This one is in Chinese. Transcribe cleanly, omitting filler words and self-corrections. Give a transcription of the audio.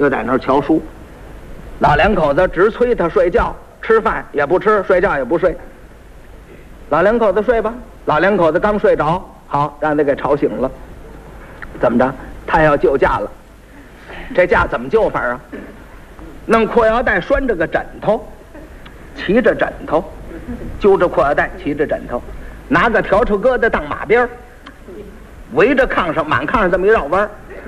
又在那儿瞧书。老两口子直催他睡觉，吃饭也不吃，睡觉也不睡。老两口子睡吧，老两口子刚睡着，好让他给吵醒了。怎么着？他要救驾了。这架怎么救法啊？弄裤腰带拴着个枕头，骑着枕头，揪着裤腰带，骑着枕头，拿个笤帚疙瘩当马鞭，围着炕上满炕上这么一绕弯，